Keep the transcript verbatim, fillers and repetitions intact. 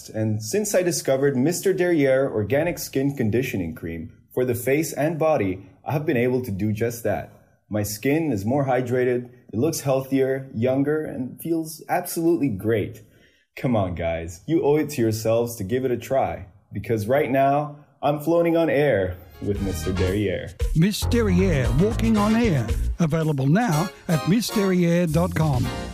obsessed, and since I discovered Mister Derriere Organic Skin Conditioning Cream for the face and body, I have been able to do just that. My skin is more hydrated, it looks healthier, younger, and feels absolutely great. Come on, guys, you owe it to yourselves to give it a try, because right now, I'm floating on air with Mister Derriere. Miss Derriere Walking on Air. Available now at miss derriere dot com.